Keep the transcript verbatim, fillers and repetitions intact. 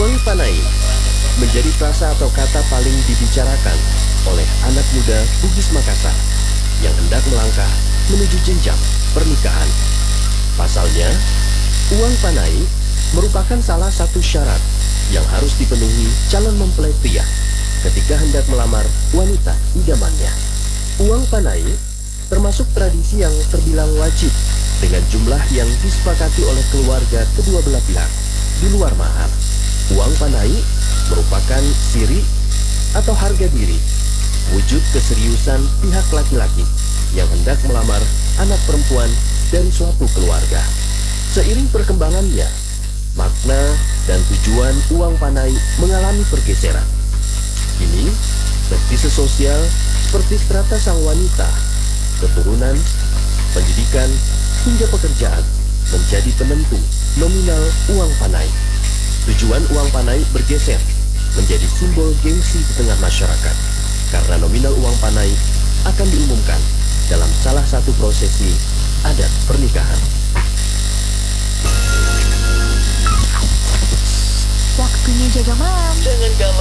Uang panai menjadi frasa atau kata paling dibicarakan oleh anak muda Bugis Makassar yang hendak melangkah menuju jenjang pernikahan. Pasalnya, uang panai merupakan salah satu syarat yang harus dipenuhi calon mempelai pria ketika hendak melamar wanita idamannya. Uang panai termasuk tradisi yang terbilang wajib dengan jumlah yang disepakati oleh keluarga kedua belah pihak di luar mahar. Uang panai merupakan siri atau harga diri, wujud keseriusan pihak laki-laki yang hendak melamar anak perempuan dari suatu keluarga. Seiring perkembangannya, makna dan tujuan uang panai mengalami pergeseran. Kini, prestise sosial seperti strata sang wanita, keturunan, pendidikan, hingga pekerjaan menjadi penentu nominal uang panai. Tujuan uang panai bergeser menjadi simbol gengsi di tengah masyarakat karena nominal uang panai akan diumumkan dalam salah satu prosesi adat pernikahan. Waktunya jaga malam. Jangan